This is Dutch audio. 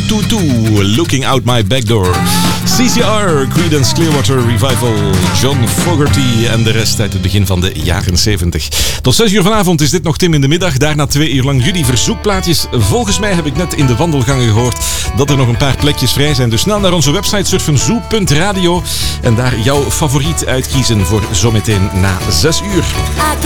Looking Out My Backdoor. CCR, Creedence Clearwater Revival, John Fogerty en de rest uit het begin van de jaren 70. Tot 6 uur vanavond is dit nog Tim in de middag. Daarna 2 uur lang jullie verzoekplaatjes. Volgens mij heb ik net in de wandelgangen gehoord dat er nog een paar plekjes vrij zijn. Dus snel naar onze website surfenzoo.radio en daar jouw favoriet uitkiezen voor zometeen na 6 uur.